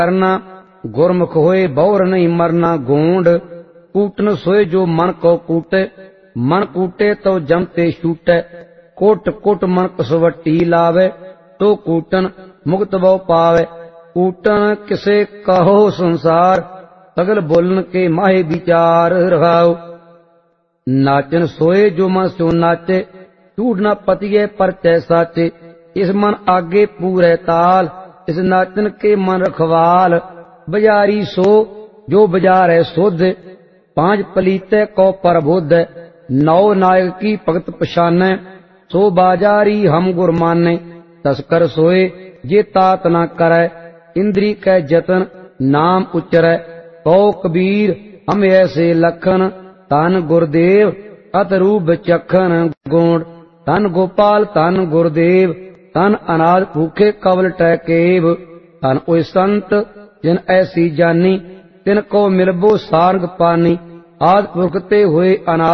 करना, गुरमुख होए बहुर नहीं मरना। गोंड कूटन सोए जो मन को कूटे, मन कूटे तो जमते छूटे। कोट कोट मन कसवटी लावे, तो कूटन मुक्त बहु पावे। कूटन किसे कहो संसार, सगल बोलन के माहे विचार रहाओ। नाचन सोए जो मन सो नाचे, झूठ न पतिए परचय साचे। इस मन आगे पूरे ताल, इस नाचन के मन रखवाल। बजारी सो जो बजारे सुध, पांच पलीते को प्रबुद्ध। नौ नायक की भगत पछाने, सो बाजारी हम गुर माने। तस्कर सोए जे तात न करे, इंद्री कै जतन नाम उच्चरै। कहो कबीर हम ऐसे लखन, धन गुरुदेव अत रूप चखन। गुण धन गोपाल धन गुरुदेव, धन अनाथ भूखे कवल टैकेव। धन ओय संत जिन ऐसी जानी, तिन को मिलबो सारंग पानी। आद पुरख ते हुए अनाथ